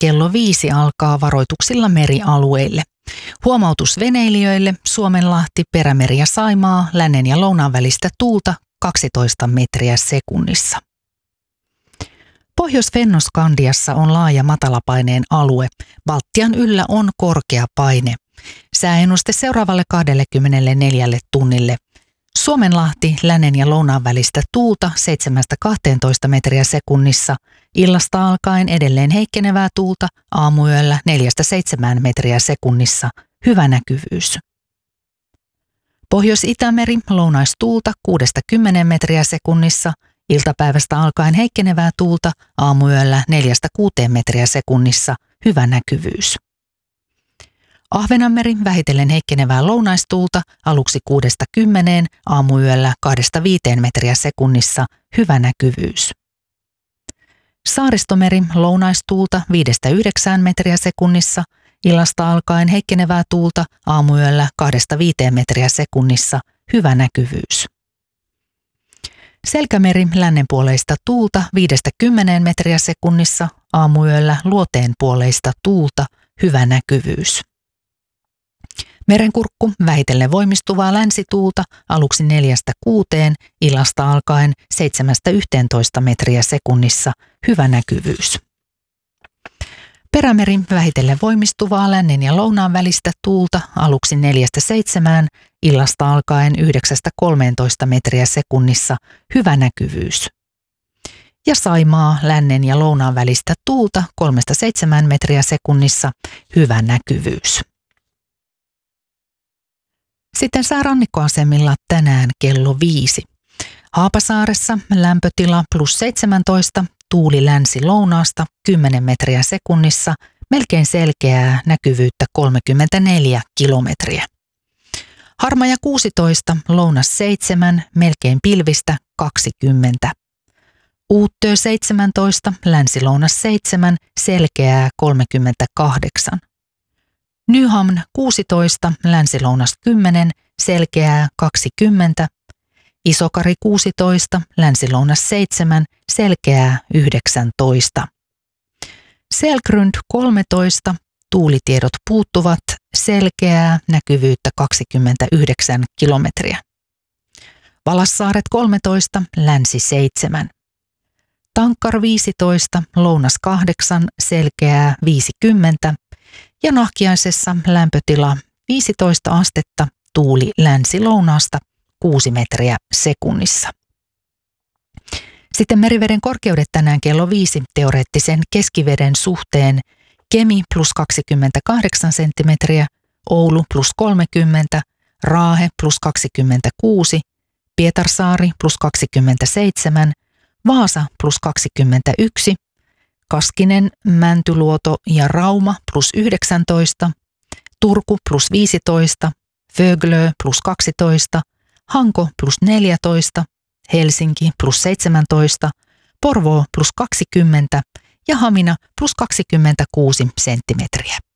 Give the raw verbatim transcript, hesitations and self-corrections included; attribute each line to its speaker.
Speaker 1: kello viisi alkaa varoituksilla merialueille. Huomautus veneilijöille: Suomenlahti, Perämeri ja Saimaa, lännen ja lounaan välistä tuulta kaksitoista metriä sekunnissa. Pohjois-Fennoskandiassa on laaja matalapaineen alue. Baltian yllä on korkea paine. Sääennuste seuraavalle kaksikymmentäneljä tunnille. Suomenlahti, lännen ja lounaan välistä tuulta seitsemästä kahteentoista metriä sekunnissa. Illasta alkaen edelleen heikkenevää tuulta, aamuyöllä neljästä seitsemään metriä sekunnissa. Hyvä näkyvyys. Pohjois-Itämeri, lounaistuulta kuudesta kymmeneen metriä sekunnissa. Iltapäivästä alkaen heikkenevää tuulta, aamuyöllä neljästä kuuteen metriä sekunnissa. Hyvä näkyvyys. Ahvenanmeri, vähitellen heikkenevää lounaistuulta, aluksi kuudesta kymmeneen, aamuyöllä kahdesta viiteen metriä sekunnissa. Hyvä näkyvyys. Saaristomeri, lounaistuulta viidestä yhdeksään metriä sekunnissa, illasta alkaen heikkenevää tuulta, aamuyöllä kahdesta viiteen metriä sekunnissa. Hyvä näkyvyys. Selkämeri, lännenpuoleista tuulta viidestä kymmeneen metriä sekunnissa, aamuyöllä luoteenpuoleista tuulta. Hyvä näkyvyys. Merenkurkku, vähitellen voimistuvaa länsituulta, aluksi neljästä kuuteen, illasta alkaen seitsemästä yhteentoista metriä sekunnissa. Hyvä näkyvyys. Perämeri, vähitellen voimistuvaa lännen ja lounaan välistä tuulta, aluksi neljästä seitsemään, illasta alkaen yhdeksästä kolmeentoista metriä sekunnissa. Hyvä näkyvyys. Ja Saimaa, lännen ja lounaan välistä tuulta kolmesta seitsemään metriä sekunnissa. Hyvä näkyvyys. Sitten säärannikkoasemilla tänään kello viisi. Haapasaaressa lämpötila plus seitsemäntoista, tuuli länsi-lounaasta kymmenen metriä sekunnissa, melkein selkeää näkyvyyttä kolmekymmentäneljä kilometriä. Harmaja kuusitoista, lounas seitsemän, melkein pilvistä kaksikymmentä. Uuttöö seitsemäntoista, länsi-lounas seitsemän, selkeää kolmekymmentäkahdeksan. Nyhamn kuusitoista, länsi-lounas kymmenen, selkeää kaksikymmentä. Isokari kuusitoista, länsi-lounas seitsemän, selkeää yhdeksäntoista. Selgrund kolmetoista, tuulitiedot puuttuvat, selkeää näkyvyyttä kaksikymmentäyhdeksän kilometriä. Valassaaret kolmetoista, länsi seitsemän. Tankkar viisitoista, lounas kahdeksan, selkeää viisikymmentä. Ja Nahkiaisessa lämpötila viisitoista astetta, tuuli länsi-lounaasta kuusi metriä sekunnissa. Sitten meriveden korkeudet tänään kello viisi teoreettisen keskiveden suhteen: Kemi plus kaksikymmentäkahdeksan senttimetriä, Oulu plus kolmekymmentä, Raahe plus kaksikymmentäkuusi, Pietarsaari plus kaksikymmentäseitsemän, Vaasa plus kaksikymmentäyksi, Kaskinen, Mäntyluoto ja Rauma plus yhdeksäntoista, Turku plus viisitoista, Föglö plus kaksitoista, Hanko plus neljätoista, Helsinki plus seitsemäntoista, Porvoo plus kaksikymmentä ja Hamina plus kaksikymmentäkuusi senttimetriä.